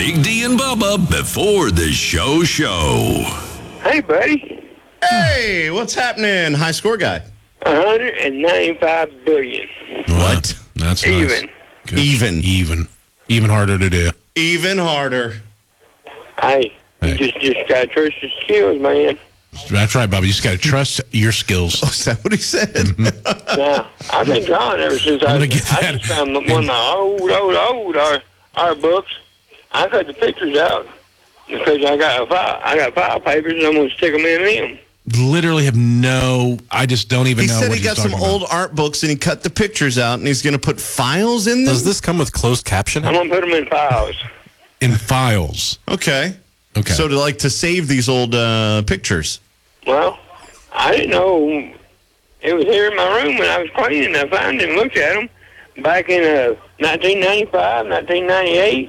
Big D and Bubba before the show. Hey, buddy. Hey, what's happening, high score guy? 195 billion. What? That's Even. Nice. Even harder to do. Even harder. Hey, you just got to trust your skills, man. That's right, Bobby. You just got to trust your skills. Oh, is that what he said? Now, I've been drawing ever since I just found one of my old art books. I cut the pictures out because I got file papers and I'm going to stick them in them. Literally I just don't even know what he got some old art books and he cut the pictures out and he's going to put files in them? Does this come with closed captioning? I'm going to put them in files. In files. Okay. Okay. So to save these old pictures. Well, I didn't know it was here in my room when I was cleaning. I found it and looked at them back in 1995, 1998.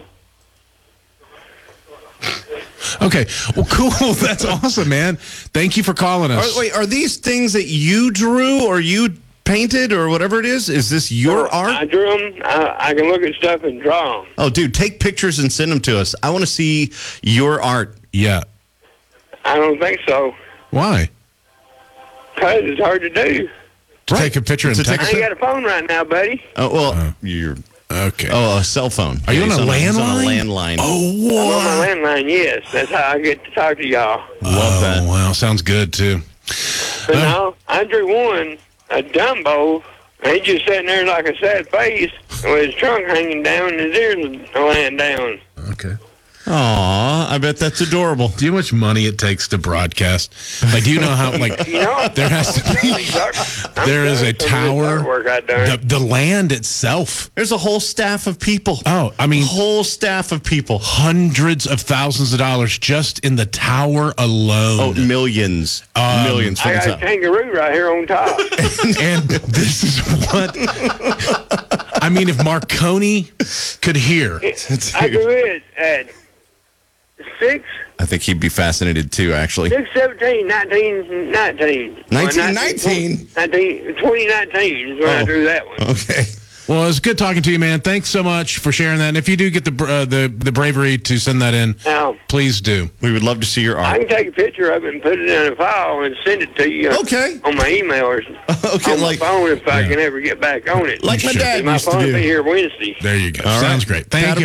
Okay. Well, cool. That's awesome, man. Thank you for calling us. Are these things that you drew or you painted or whatever it is? Is this your art? I drew them. I can look at stuff and draw them. Oh, dude, take pictures and send them to us. I want to see your art. Yeah. I don't think so. Why? Because it's hard to do. Take a picture and text I ain't got a phone right now, buddy. Oh, well, you're... Okay. Oh, a cell phone. Are you on a landline? He's on a landline. Oh, I'm on my landline, yes. That's how I get to talk to y'all. Love that. Wow, sounds good, too. But no, I drew one, a Dumbo, and he just sitting there like a sad face with his trunk hanging down and his ears laying down. Okay. Aw, I bet that's adorable. Do you know how much money it takes to broadcast? Like, do you know how, like, there has to be, there is a tower, the land itself. There's a whole staff of people. Oh, I mean. A whole staff of people. Hundreds of thousands of dollars just in the tower alone. Oh, millions. Millions. I got a kangaroo right here on top. And this is what, I mean, if Marconi could hear. I drew it at 6. I think he'd be fascinated too, actually. 6/17, 1919. 1919? 2019 is when I drew that one. Okay. Well, it was good talking to you, man. Thanks so much for sharing that. And if you do get the bravery to send that in, now, please do. We would love to see your I art. can take a picture of it and put it in a file and send it to you. Okay. On my email or Okay, on my phone if I can ever get back on it. Like my dad my used to phone will do. be here Wednesday. There you go. All Sounds right. great. Thank you.